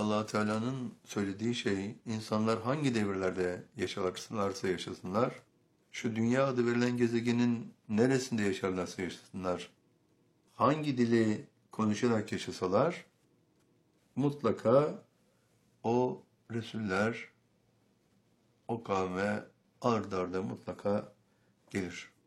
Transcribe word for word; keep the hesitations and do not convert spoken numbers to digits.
Allah Teala'nın söylediği şey, insanlar hangi devirlerde yaşarlarsa yaşasınlar, şu dünya adı verilen gezegenin neresinde yaşarlarsa yaşasınlar, hangi dili konuşarak yaşasalar, mutlaka o Resuller o kavme ard arda mutlaka gelir.